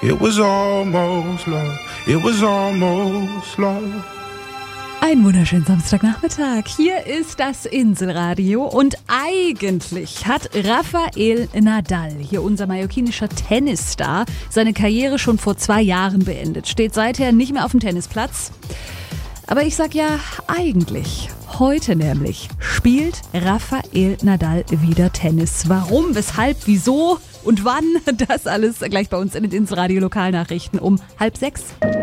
It was almost love. It was almost love. Ein wunderschönen Samstagnachmittag. Hier ist das Inselradio und eigentlich hat Rafael Nadal, hier unser mallorquinischer Tennisstar, seine Karriere schon vor 2 Jahren beendet. Steht seither nicht mehr auf dem Tennisplatz. Aber ich sag ja eigentlich. Heute nämlich spielt Rafael Nadal wieder Tennis. Warum, weshalb, wieso und wann? Das alles gleich bei uns in den Inselradio Lokalnachrichten um 5:30.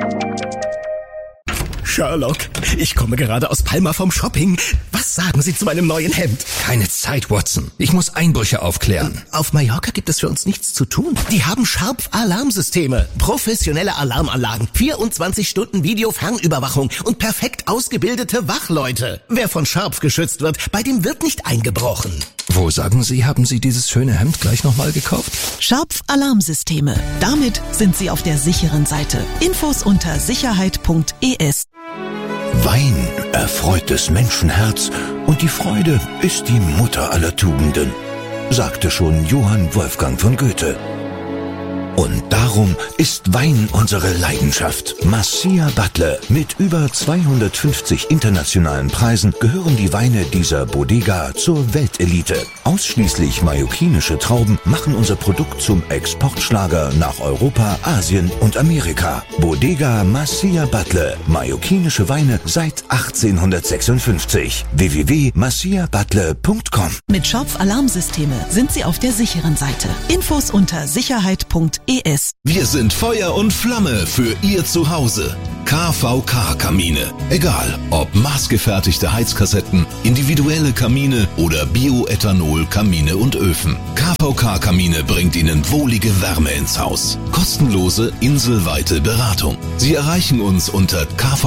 Sherlock, ich komme gerade aus Palma vom Shopping. Was sagen Sie zu meinem neuen Hemd? Keine Zeit, Watson. Ich muss Einbrüche aufklären. Auf Mallorca gibt es für uns nichts zu tun. Die haben Sharp-Alarmsysteme, professionelle Alarmanlagen, 24 Stunden Videofernüberwachung und perfekt ausgebildete Wachleute. Wer von Sharp geschützt wird, bei dem wird nicht eingebrochen. Wo, sagen Sie, haben Sie dieses schöne Hemd gleich nochmal gekauft? Sharp-Alarmsysteme. Damit sind Sie auf der sicheren Seite. Infos unter sicherheit.es. Wein erfreut des Menschenherz und die Freude ist die Mutter aller Tugenden, sagte schon Johann Wolfgang von Goethe. Und darum ist Wein unsere Leidenschaft. Macia Butler. Mit über 250 internationalen Preisen gehören die Weine dieser Bodega zur Weltelite. Ausschließlich mallorquinische Trauben machen unser Produkt zum Exportschlager nach Europa, Asien und Amerika. Bodega Macia Butler. Mallorquinische Weine seit 1856. www.maciabutler.com. Mit Sharp-Alarmsysteme sind Sie auf der sicheren Seite. Infos unter sicherheit.es. Wir sind Feuer und Flamme für Ihr Zuhause. KVK-Kamine. Egal, ob maßgefertigte Heizkassetten, individuelle Kamine oder Bioethanol-Kamine und Öfen. KVK-Kamine bringt Ihnen wohlige Wärme ins Haus. Kostenlose, inselweite Beratung. Sie erreichen uns unter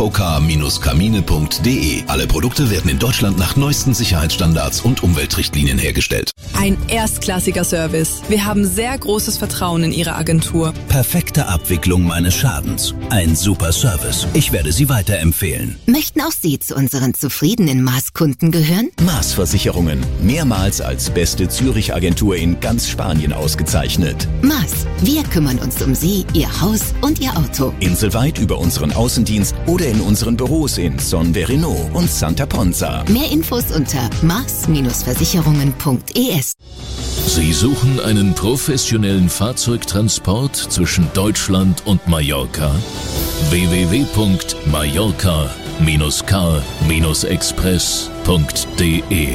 kvk-kamine.de. Alle Produkte werden in Deutschland nach neuesten Sicherheitsstandards und Umweltrichtlinien hergestellt. Ein erstklassiger Service. Wir haben sehr großes Vertrauen in Ihre Agentur. Perfekte Abwicklung meines Schadens. Ein super Service. Ich werde Sie weiterempfehlen. Möchten auch Sie zu unseren zufriedenen Maß-Kunden gehören? Maß Versicherungen. Mehrmals als beste Zürich-Agentur in ganz Spanien ausgezeichnet. Maß. Wir kümmern uns um Sie, Ihr Haus und Ihr Auto. Inselweit über unseren Außendienst oder in unseren Büros in Son Verino und Santa Ponza. Mehr Infos unter maß-versicherungen.es. Sie suchen einen professionellen Fahrzeugtransport zwischen Deutschland und Mallorca? www.mallorca-car-express.de.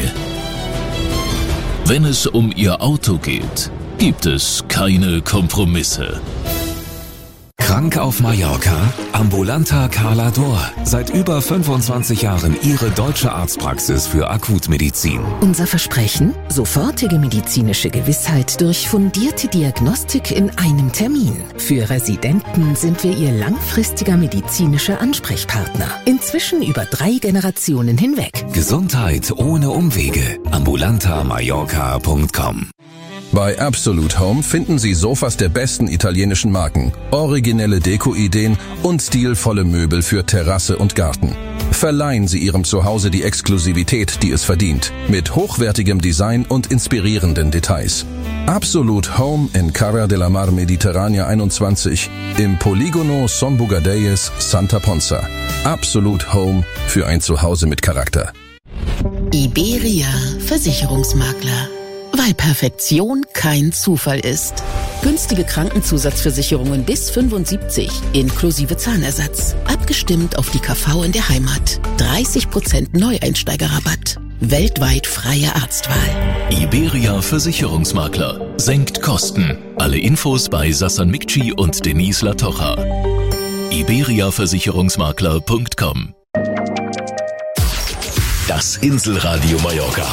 Wenn es um Ihr Auto geht, gibt es keine Kompromisse. Krank auf Mallorca? Ambulanta Carla D'Or. Seit über 25 Jahren Ihre deutsche Arztpraxis für Akutmedizin. Unser Versprechen? Sofortige medizinische Gewissheit durch fundierte Diagnostik in einem Termin. Für Residenten sind wir Ihr langfristiger medizinischer Ansprechpartner. Inzwischen über 3 Generationen hinweg. Gesundheit ohne Umwege. ambulantamallorca.com. Bei Absolute Home finden Sie Sofas der besten italienischen Marken, originelle Deko-Ideen und stilvolle Möbel für Terrasse und Garten. Verleihen Sie Ihrem Zuhause die Exklusivität, die es verdient, mit hochwertigem Design und inspirierenden Details. Absolute Home in Cara de la Mar Mediterranea 21 im Polígono Son Bugadeyes, Santa Ponza. Absolute Home für ein Zuhause mit Charakter. Iberia Versicherungsmakler. Weil Perfektion kein Zufall ist. Günstige Krankenzusatzversicherungen bis 75, inklusive Zahnersatz. Abgestimmt auf die KV in der Heimat. 30% Neueinsteigerrabatt. Weltweit freie Arztwahl. Iberia Versicherungsmakler. Senkt Kosten. Alle Infos bei Sassan Mikci und Denise Latocha. iberiaversicherungsmakler.com. Das Inselradio Mallorca.